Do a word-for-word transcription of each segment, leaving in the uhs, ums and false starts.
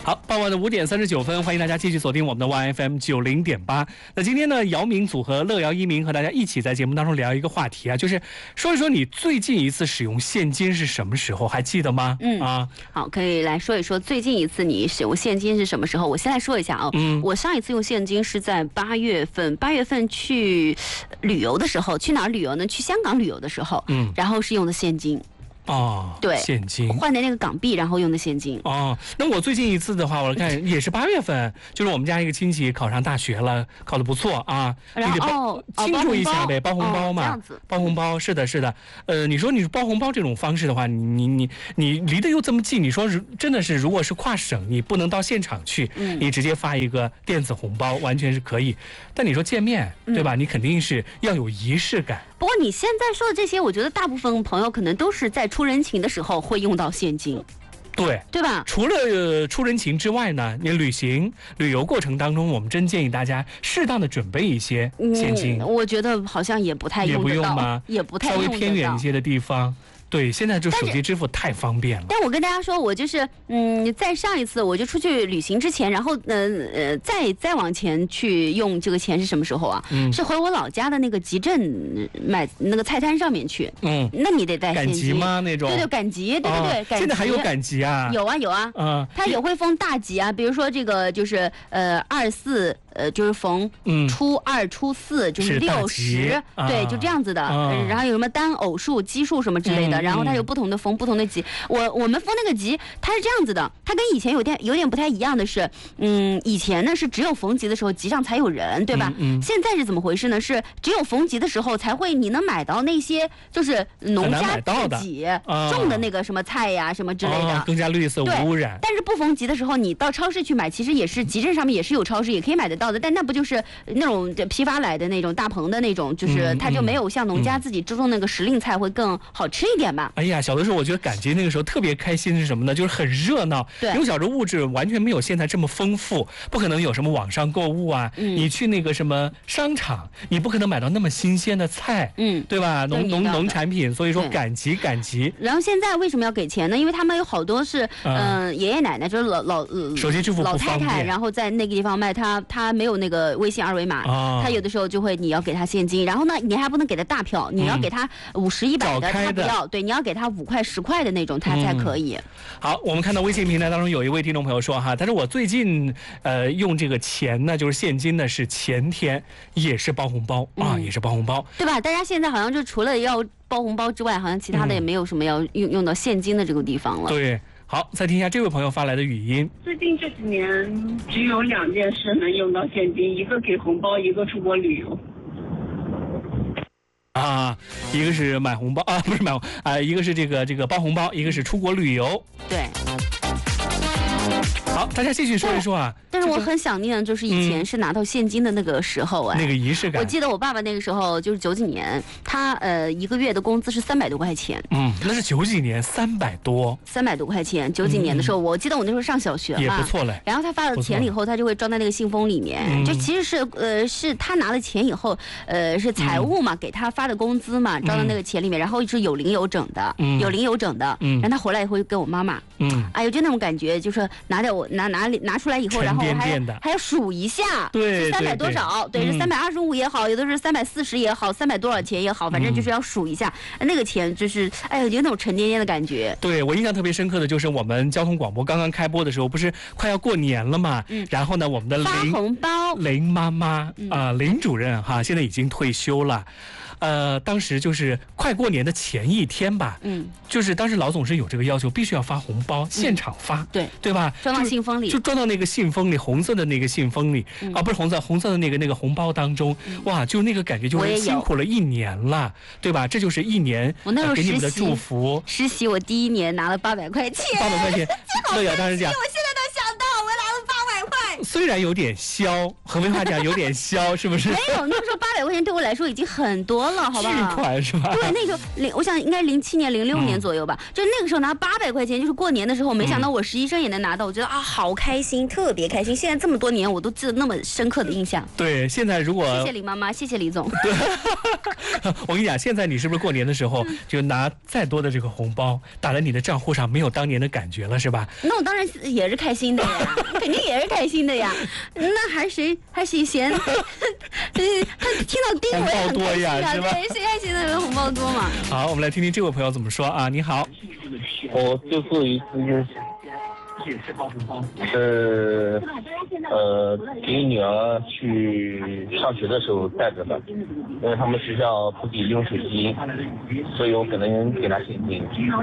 好，傍晚的五点三十九分，欢迎大家继续锁定我们的 Y F M 九零点八。那今天呢，姚明组合乐瑶一鸣和大家一起在节目当中聊一个话题啊，就是说一说你最近一次使用现金是什么时候，还记得吗？ 嗯啊， 好，可以来说一说最近一次你使用现金是什么时候。我先来说一下啊， 嗯， 我上一次用现金是在八月份，八月份去旅游的时候，去哪儿旅游呢？去香港旅游的时候， 嗯， 然后是用的现金。 哦， 对， 现金换的那个港币，然后用的现金。 哦，那我最近一次的话，我看也是八月份，就是我们家一个亲戚考上大学了，考得不错啊， 然后你得哦庆祝一下呗，包红包嘛， 哦、这样子， 包红包是的，是的。呃，你说你包红包这种方式的话，你你你离得又这么近，你说真的是，如果是跨省，你不能到现场去， 嗯、 你直接发一个电子红包，完全是可以。但你说见面，对吧？嗯、你肯定是要有仪式感。 不过你现在说的这些，我觉得大部分朋友可能都是在出人情的时候会用到现金， 对对吧？ 除了、呃、出人情之外呢，你旅行旅游过程当中，我们真建议大家适当的准备一些现金。 嗯、我觉得好像也不太用得到， 也不用吗？ 也不太用得到， 稍微偏远一些的地方。对，现在就手机支付太方便了。 但我跟大家说，我就是嗯，在上一次我就出去旅行之前，然后呃呃，再再往前去用这个钱是什么时候啊？嗯，是回我老家的那个集镇买那个菜摊上面去。嗯，那你得带现金。 赶集吗？那种？ 对对，赶集，对对对， 哦、赶集。现在还有赶集啊？ 有啊有啊。嗯，它也会分大集啊，比如说这个就是呃二四。呃，就是逢初二、初四，就是六十，对，就这样子的。然后有什么单偶数、奇数什么之类的，然后它有不同的逢不同的集。我我们封那个集，它是这样子的，它跟以前有点有点不太一样的是，嗯，以前呢是只有逢集的时候集上才有人，对吧？现在是怎么回事呢？是只有逢集的时候才会你能买到那些就是农家自己种的那个什么菜呀什么之类的， 更加绿色无污染。 但是不逢集的时候，你到超市去买，其实也是集镇上面也是有超市，也可以买得到。但那不就是那种批发来的那种大棚的那种，就是它就没有像农家自己种那个时令菜会更好吃一点吧？ 哎呀，小的时候我觉得赶集那个时候特别开心是什么呢？就是很热闹。 对， 因为小时候物质完全没有现在这么丰富，不可能有什么网上购物啊。嗯。你去那个什么商场，你不可能买到那么新鲜的菜。嗯。对吧？农农农产品，所以说赶集赶集。 然后现在为什么要给钱呢？因为他们有好多是嗯、呃、爷爷奶奶就是老老手机支付老太太，然后在那个地方卖，他他没有那个。微信二维码，哦、他有的时候就会你要给他现金，然后呢，你还不能给他大票，你要给他五十一百的，他不要，对，你要给他五块十块的那种，他才可以。 嗯、好，我们看到微信平台当中有一位听众朋友说哈，但是我最近呃用这个钱呢，就是现金呢，是前天也是包红包、嗯、啊，也是包红包， 对吧？大家现在好像就除了要包红包之外，好像其他的也没有什么要用用到现金的这个地方了。 对。好，再听一下这位朋友发来的语音。 最近这几年只有两件事能用到现金，一个给红包，一个出国旅游。 啊，一个是买红包啊，不是买啊，一个是这个这个包红包，一个是出国旅游。 对。 好，大家继续说一说啊。 但是我很想念，就是以前是拿到现金的那个时候哎， 那个仪式感。 我记得我爸爸那个时候就是九几年，他呃一个月的工资是三百多块钱。 嗯，那是九几年，三百多。 三百多块钱，九几年的时候，我记得我那时候上小学嘛， 也不错嘞。 然后他发了钱以后，他就会装在那个信封里面，就其实是呃是他拿了钱以后，呃是财务嘛给他发的工资嘛，装到那个钱里面，然后是有零有整的，有零有整的。然后他回来以后就给我妈妈，嗯，哎呦就那种感觉，就是拿掉我拿拿拿出来以后，然后我还还要数一下， 对， 是三百多少，对，是三百二十五也好，有的是三百四十也好，三百多少钱也好，反正就是要数一下，那个钱就是哎呦有那种沉甸甸的感觉。 对，我印象特别深刻的就是我们交通广播刚刚开播的时候，不是快要过年了嘛，嗯，然后呢，我们的林发红包林妈妈啊、嗯呃，林主任哈，现在已经退休了。呃，当时就是快过年的前一天吧，嗯，就是当时老总是有这个要求，必须要发红包，嗯、现场发， 对对吧？ 装到信封里， 就装到那个信封里，红色的那个信封里，嗯、啊，不是红色，红色的那个那个红包当中，嗯、哇，就那个感觉就是辛苦了一年了，对吧？这就是一年我那时候、呃、 给你们的祝福。 实习我第一年拿了八百块钱， 八百块钱，乐瑶当时讲， 我现在都想到我拿了八百块， 虽然有点消。 河北话讲有点消，是不是？ 没有，那个时候八百块钱对我来说已经很多了，好不好？ 巨款是吧？ 对，那时候零，我想应该是零七年、零六年左右吧。嗯、就那个时候拿八百块钱，就是过年的时候，没想到我实习生也能拿到，我觉得啊，好开心，特别开心。现在这么多年，我都记得那么深刻的印象。 对，现在如果谢谢李妈妈，谢谢李总。 对，我跟你讲，现在你是不是过年的时候就拿再多的这个红包打在你的账户上，没有当年的感觉了，是吧？ 那我当然也是开心的呀，肯定也是开心的呀。那还谁还谁嫌？他听到丁我也很开心啊，对，谁还嫌那个红包多嘛？ 好，我们来听听这位朋友怎么说啊？你好， 我就做一次就是是呃给女儿去上学的时候带着的，因为他们学校不给用手机，所以我可能给她现金。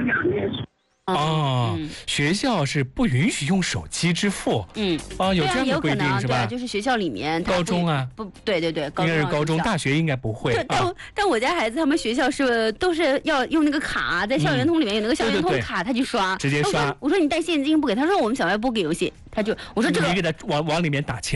哦、嗯，学校是不允许用手机支付。 嗯， 哦，有这样的规定、啊、是吧？ 对啊，就是学校里面。 高中啊？ 不，对对对，高中、啊、应该是高中，大学应该不会。 对，但、啊、但我家孩子他们学校是都是要用那个卡，在校园通里面有那个校园通卡，嗯、他去刷， 直接刷。 我说你带现金不给，他说我们小卖部给邮信，他就我说这个你给他往往里面打钱。